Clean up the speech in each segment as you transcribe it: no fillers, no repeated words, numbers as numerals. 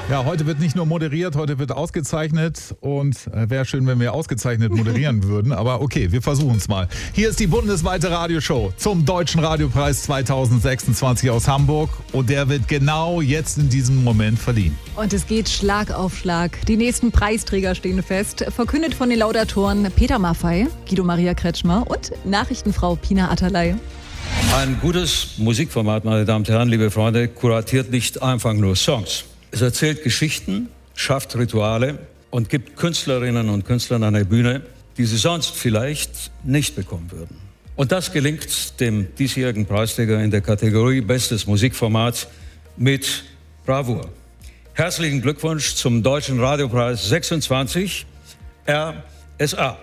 Ja, heute wird nicht nur moderiert, heute wird ausgezeichnet und wäre schön, wenn wir ausgezeichnet moderieren würden, aber okay, wir versuchen es mal. Hier ist die bundesweite Radioshow zum Deutschen Radiopreis 2026 aus Hamburg und der wird genau jetzt in diesem Moment verliehen. Und es geht Schlag auf Schlag. Die nächsten Preisträger stehen fest, verkündet von den Laudatoren Peter Maffay, Guido Maria Kretschmer und Nachrichtenfrau Pina Atalay. Ein gutes Musikformat, meine Damen und Herren, liebe Freunde, kuratiert nicht einfach nur Songs. Es erzählt Geschichten, schafft Rituale und gibt Künstlerinnen und Künstlern eine Bühne, die sie sonst vielleicht nicht bekommen würden. Und das gelingt dem diesjährigen Preisträger in der Kategorie Bestes Musikformat mit Bravour. Herzlichen Glückwunsch zum Deutschen Radiopreis 26, RSA.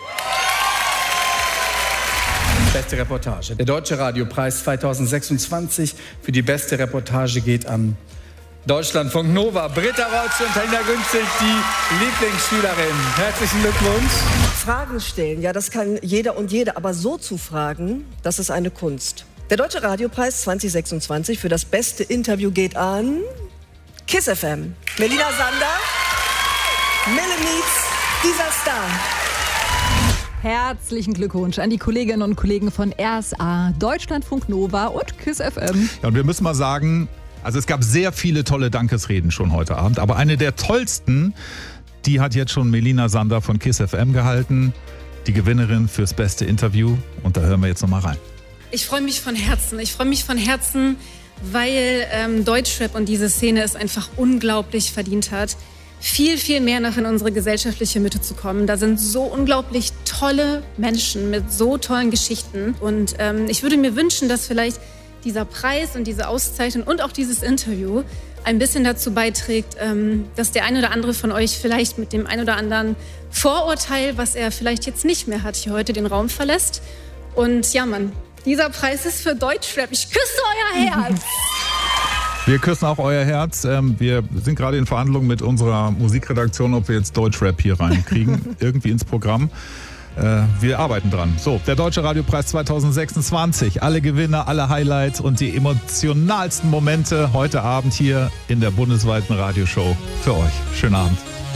Beste Reportage. Der Deutsche Radiopreis 2026 für die beste Reportage geht an Deutschlandfunk Nova. Britta Rotz und Talina Günstig, die Lieblingsschülerin. Herzlichen Glückwunsch. Fragen stellen, ja, das kann jeder und jede, aber so zu fragen, das ist eine Kunst. Der Deutsche Radiopreis 2026 für das beste Interview geht an KISS FM. Melina Sander, Mille Meets, dieser Star. Herzlichen Glückwunsch an die Kolleginnen und Kollegen von RSA, Deutschlandfunk Nova und KISS FM. Ja, und wir müssen mal sagen, also es gab sehr viele tolle Dankesreden schon heute Abend, aber eine der tollsten, die hat jetzt schon Melina Sander von KISS FM gehalten, die Gewinnerin fürs beste Interview. Und da hören wir jetzt nochmal rein. Ich freue mich von Herzen, weil Deutschrap und diese Szene es einfach unglaublich verdient hat, viel, viel mehr noch in unsere gesellschaftliche Mitte zu kommen. Da sind so unglaublich tolle Menschen mit so tollen Geschichten. Und ich würde mir wünschen, dass vielleicht dieser Preis und diese Auszeichnung und auch dieses Interview ein bisschen dazu beiträgt, dass der ein oder andere von euch vielleicht mit dem ein oder anderen Vorurteil, was er vielleicht jetzt nicht mehr hat, hier heute den Raum verlässt. Und ja, Mann, dieser Preis ist für Deutschrap. Ich küsse euer Herz. Wir küssen auch euer Herz. Wir sind gerade in Verhandlungen mit unserer Musikredaktion, ob wir jetzt Deutschrap hier reinkriegen, irgendwie ins Programm. Wir arbeiten dran. So, der Deutsche Radiopreis 2026. Alle Gewinner, alle Highlights und die emotionalsten Momente heute Abend hier in der bundesweiten Radioshow für euch. Schönen Abend.